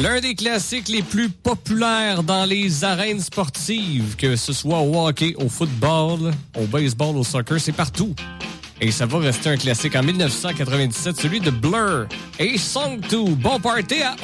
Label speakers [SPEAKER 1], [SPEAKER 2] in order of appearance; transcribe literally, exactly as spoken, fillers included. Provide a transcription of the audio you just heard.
[SPEAKER 1] L'un des classiques les plus populaires dans les arènes sportives, que ce soit au hockey, au football, au baseball, au soccer, c'est partout. Et ça va rester un classique en dix-neuf cent quatre-vingt-dix-sept, celui de Blur et Song deux. Bon party à